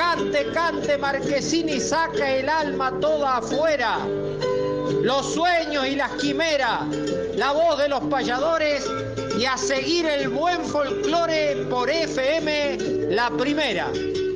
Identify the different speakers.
Speaker 1: cante, cante, Marquesini, saca el alma toda afuera. Los sueños y las quimeras, la voz de los payadores y a seguir el buen folclore por FM La Primera.